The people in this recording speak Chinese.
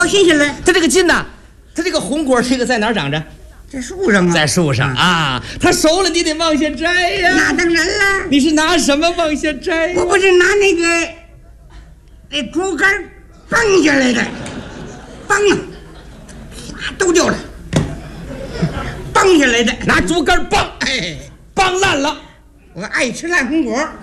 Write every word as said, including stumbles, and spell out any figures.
新鲜了。 它这个金呐，它这个红果这个在哪儿长着？ 在树上啊， 在树上啊。它熟了，你得往下摘呀。 那当然了。 你是拿什么往下摘？ 我不是拿那个那竹竿蹦下来的，蹦啊，啪都掉了，蹦下来的， 拿竹竿蹦， 哎， 蹦烂了。 我爱吃烂红果。